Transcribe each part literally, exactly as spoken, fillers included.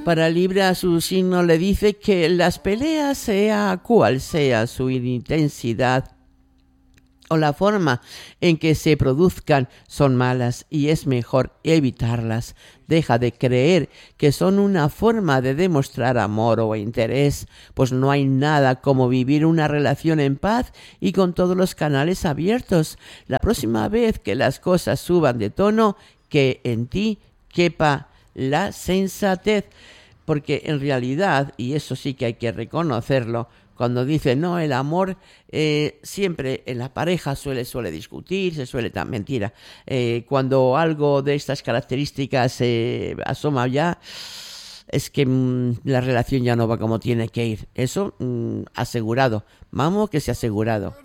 Para Libra, su signo le dice que las peleas, sea cual sea su intensidad o la forma en que se produzcan, son malas y es mejor evitarlas. Deja de creer que son una forma de demostrar amor o interés, pues no hay nada como vivir una relación en paz y con todos los canales abiertos. La próxima vez que las cosas suban de tono, que en ti quepa la sensatez, porque en realidad, y eso sí que hay que reconocerlo, cuando dicen, no, el amor eh, siempre en la pareja suele, suele discutir, se suele dar mentira. Eh, cuando algo de estas características se eh, asoma ya, es que mmm, la relación ya no va como tiene que ir. Eso mmm, asegurado. Vamos que se ha asegurado.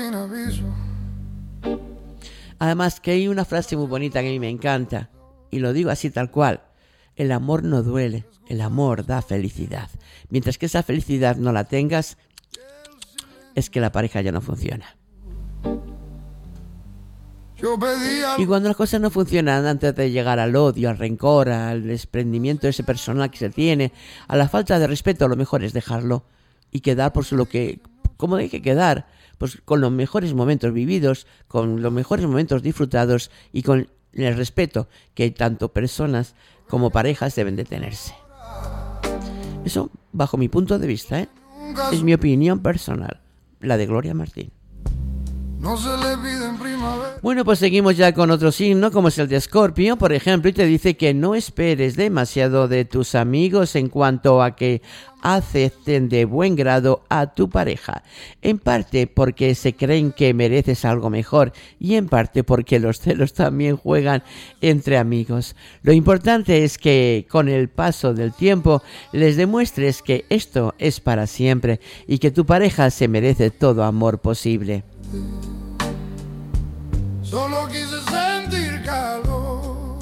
Además que hay una frase muy bonita que a mí me encanta, y lo digo así tal cual. El amor no duele, el amor da felicidad. Mientras que esa felicidad no la tengas, es que la pareja ya no funciona. Y cuando las cosas no funcionan, antes de llegar al odio, al rencor, al desprendimiento de ese personal que se tiene, a la falta de respeto, lo mejor es dejarlo y quedar por lo que, como hay que quedar, pues con los mejores momentos vividos, con los mejores momentos disfrutados y con el respeto que tanto personas como parejas deben de tenerse. Eso bajo mi punto de vista, ¿eh? Es mi opinión personal, la de Gloria Martín. No se le pide en primavera. Bueno, pues seguimos ya con otro signo, como es el de Escorpio, por ejemplo, y te dice que no esperes demasiado de tus amigos en cuanto a que acepten de buen grado a tu pareja. En parte porque se creen que mereces algo mejor y en parte porque los celos también juegan entre amigos. Lo importante es que con el paso del tiempo les demuestres que esto es para siempre y que tu pareja se merece todo amor posible. Solo quise sentir calor.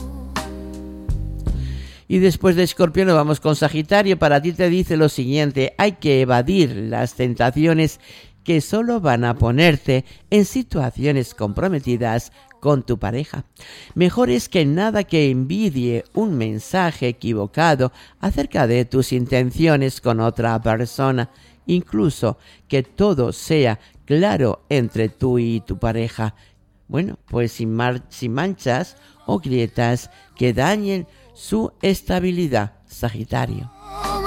Y después de Escorpio nos vamos con Sagitario. Para ti te dice lo siguiente: hay que evadir las tentaciones que solo van a ponerte en situaciones comprometidas con tu pareja. Mejor es que nada que envidie un mensaje equivocado acerca de tus intenciones con otra persona, incluso que todo sea claro entre tú y tu pareja. Bueno, pues sin, mar- sin manchas o grietas que dañen su estabilidad, Sagitario.